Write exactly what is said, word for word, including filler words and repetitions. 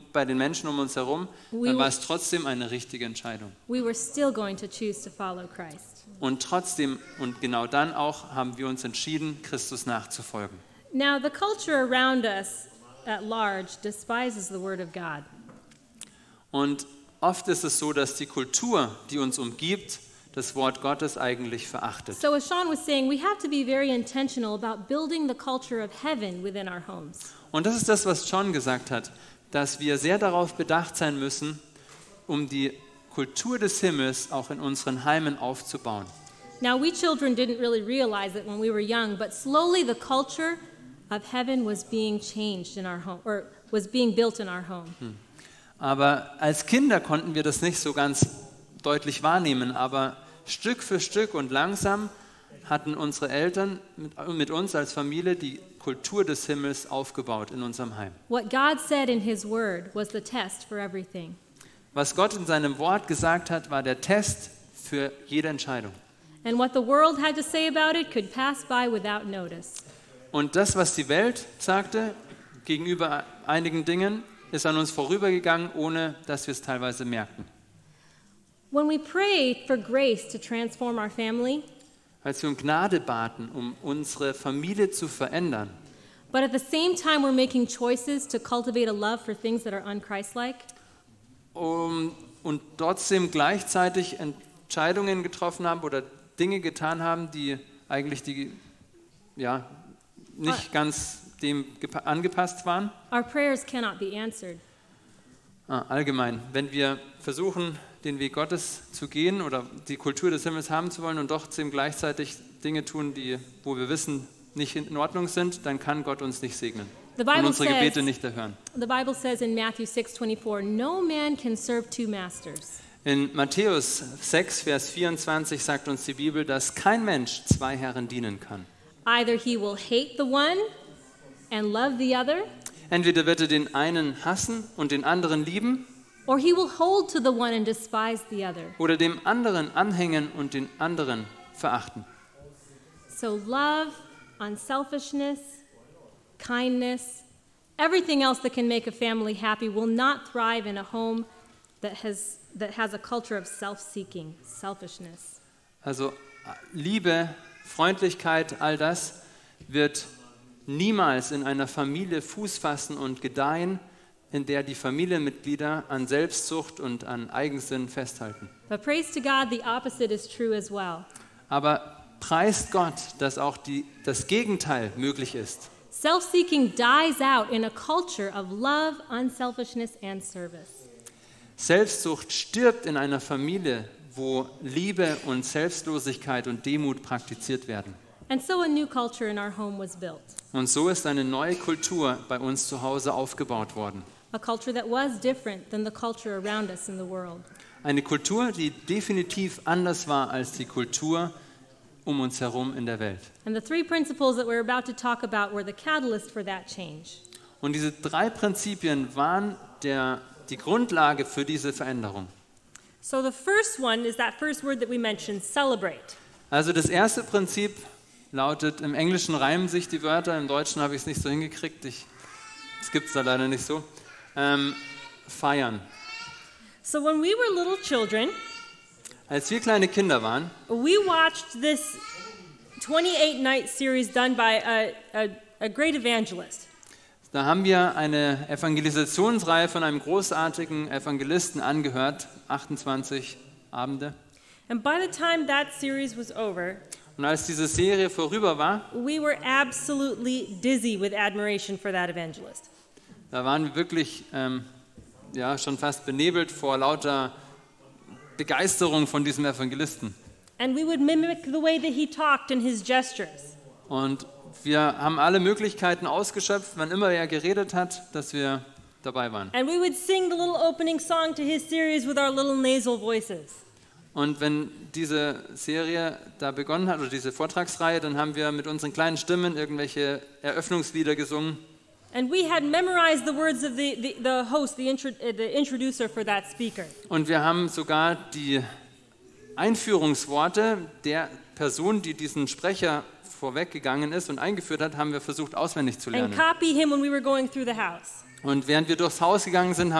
und bei den Menschen um uns herum, We dann war were- es trotzdem eine richtige Entscheidung. we were still going to choose to follow Christ. Und trotzdem und genau dann auch haben wir uns entschieden, Christus nachzufolgen. Now, the culture around us at large despises the word of God. Und oft ist es so, dass die Kultur, die uns umgibt, das Wort Gottes eigentlich verachtet. So as Sean was saying, we have to be very intentional about building the culture of heaven within our homes. Und das ist das, was John gesagt hat, dass wir sehr darauf bedacht sein müssen, um die Kultur des Himmels auch in unseren Heimen aufzubauen. Now, we children didn't really realize it when we were young, but slowly the culture of heaven was being changed in our home, or was being built in our home. Aber als Kinder konnten wir das nicht so ganz deutlich wahrnehmen, aber Stück für Stück und langsam hatten unsere Eltern mit, mit uns als Familie die Kultur des Himmels aufgebaut in unserem Heim. What God said in His Word was the test for everything. Was Gott in seinem Wort gesagt hat, war der Test für jede Entscheidung. And what the world had to say about it could pass by without notice. Und das, was die Welt sagte gegenüber einigen Dingen, ist an uns vorübergegangen, ohne dass wir es teilweise merkten. When we pray for grace to transform our family, Als wir um Gnade baten, um unsere Familie zu verändern, but at the same time we're making choices to cultivate a love for things that are unchristlike, um, und trotzdem gleichzeitig Entscheidungen getroffen haben oder Dinge getan haben, die eigentlich die, ja, nicht ganz dem gepa- angepasst waren. our prayers cannot be answered. Ah, allgemein, wenn wir versuchen, den Weg Gottes zu gehen oder die Kultur des Himmels haben zu wollen und trotzdem gleichzeitig Dinge tun, die, wo wir wissen, nicht in Ordnung sind, dann kann Gott uns nicht segnen The und Bible unsere Gebete says, nicht erhören. the Bible says in Matthew six twenty-four, no man can serve two masters. In Matthäus sechs, Vers vierundzwanzig sagt uns die Bibel, dass kein Mensch zwei Herren dienen kann. Either he will hate the one and love the other, Entweder wird er den einen hassen und den anderen lieben, or he will hold to the one and despise the other. oder dem anderen anhängen und den anderen verachten. So love, unselfishness, kindness, everything else that can make a family happy will not thrive in a home that has that has a culture of self-seeking, selfishness. Also Liebe, Freundlichkeit, all das wird niemals in einer Familie Fuß fassen und gedeihen, in der die Familienmitglieder an Selbstsucht und an Eigensinn festhalten. But praise to God, the opposite is true as well. Aber preist Gott, dass auch die, das Gegenteil möglich ist. Self-seeking dies out in a culture of love, unselfishness, and service. Selbstsucht stirbt in einer Familie, wo Liebe und Selbstlosigkeit und Demut praktiziert werden. And so a new culture in our home was built. Und so ist eine neue Kultur bei uns zu Hause aufgebaut worden. A culture that was different than the culture around us in the world. Eine Kultur, die definitiv anders war als die Kultur um uns herum in der Welt. And the three principles that we're about to talk about were the catalyst for that change. Und diese drei Prinzipien waren der, die Grundlage für diese Veränderung. So the first one is that first word that we mentioned, celebrate. Also das erste Prinzip lautet, im Englischen reimen sich die Wörter, im Deutschen habe ich es nicht so hingekriegt, ich, das gibt es da leider nicht so, ähm, feiern. So when we were little children, Als wir kleine Kinder waren, we watched this twenty-eight night series done by a, a, a great evangelist. da haben wir eine Evangelisationsreihe von einem großartigen Evangelisten angehört, achtundzwanzig Abende. And by the time that series was over, Und als diese Serie vorüber war, we were absolutely dizzy with admiration for that evangelist. da waren wir wirklich ähm, ja, schon fast benebelt vor lauter Begeisterung von diesem Evangelisten. And we would mimic the way that he talked and his gestures. Und wir haben alle Möglichkeiten ausgeschöpft, wann immer er geredet hat, dass wir dabei waren. And we would sing the little opening song to his series with our little nasal voices. Und wenn diese Serie da begonnen hat, oder diese Vortragsreihe, dann haben wir mit unseren kleinen Stimmen irgendwelche Eröffnungslieder gesungen. And we had memorized the words of the, the, the host, the, intro, uh, the introducer for that speaker. Und wir haben sogar die Einführungsworte der Person, die diesen Sprecher vorweggegangen ist und eingeführt hat, haben wir versucht auswendig zu And lernen. copy him when we were going through the house. Und während wir durchs Haus gegangen sind,